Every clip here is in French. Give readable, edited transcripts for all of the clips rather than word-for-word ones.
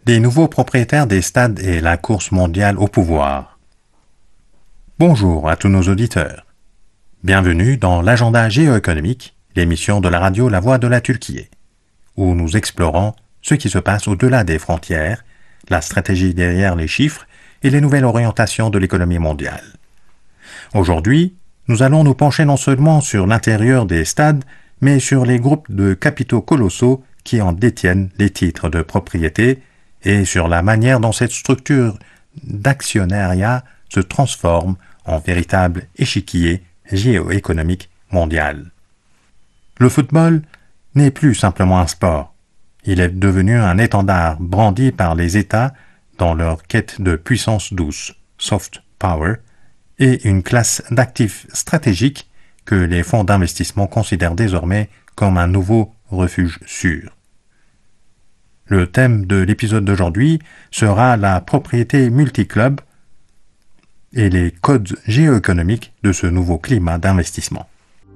des nouveaux propriétaires des stades et la course mondiale au pouvoir. Bonjour à tous nos auditeurs. Bienvenue dans l'agenda géoéconomique, l'émission de la radio La Voix de la Turquie, où nous explorons ce qui se passe au-delà des frontières, la stratégie derrière les chiffres et les nouvelles orientations de l'économie mondiale. Aujourd'hui, nous allons nous pencher non seulement sur l'intérieur des stades, mais sur les groupes de capitaux colossaux qui en détiennent les titres de propriété et sur la manière dont cette structure d'actionnariat se transforme en véritable échiquier géoéconomique mondial. Le football n'est plus simplement un sport. Il est devenu un étendard brandi par les États dans leur quête de puissance douce, soft power, et une classe d'actifs stratégiques que les fonds d'investissement considèrent désormais comme un nouveau refuge sûr. Le thème de l'épisode d'aujourd'hui sera la propriété multiclub et les codes géoéconomiques de ce nouveau climat d'investissement.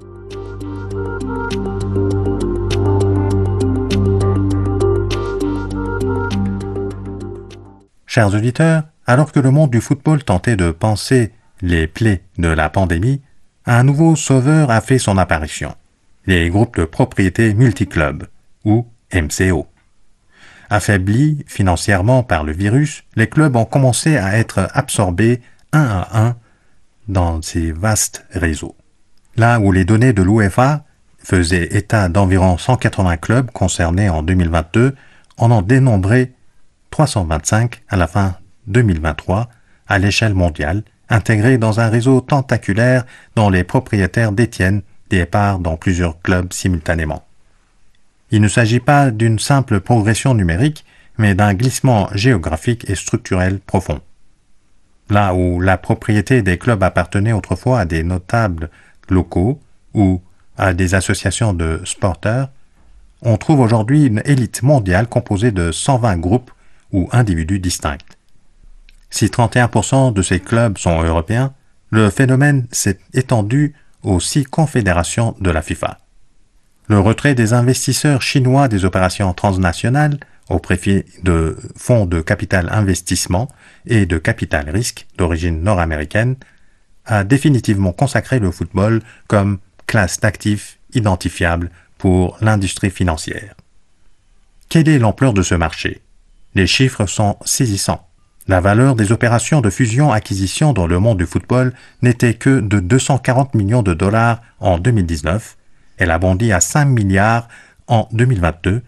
Chers auditeurs, alors que le monde du football tentait de panser les plaies de la pandémie, un nouveau sauveur a fait son apparition, les groupes de propriété multiclub, ou MCO. Affaiblis financièrement par le virus, les clubs ont commencé à être absorbés un à un dans ces vastes réseaux. Là où les données de l'UEFA faisaient état d'environ 180 clubs concernés en 2022, on en dénombrait 325 à la fin 2023 à l'échelle mondiale, intégrés dans un réseau tentaculaire dont les propriétaires détiennent des parts dans plusieurs clubs simultanément. Il ne s'agit pas d'une simple progression numérique, mais d'un glissement géographique et structurel profond. Là où la propriété des clubs appartenait autrefois à des notables locaux ou à des associations de sporteurs, on trouve aujourd'hui une élite mondiale composée de 120 groupes ou individus distincts. Si 31% de ces clubs sont européens, le phénomène s'est étendu aux 6 confédérations de la FIFA. Le retrait des investisseurs chinois des opérations transnationales au profit de fonds de capital investissement et de capital risque d'origine nord-américaine a définitivement consacré le football comme classe d'actifs identifiable pour l'industrie financière. Quelle est l'ampleur de ce marché? Les chiffres sont saisissants. La valeur des opérations de fusion-acquisition dans le monde du football n'était que de 240 millions de dollars en 2019. Elle a bondi à 5 milliards en 2022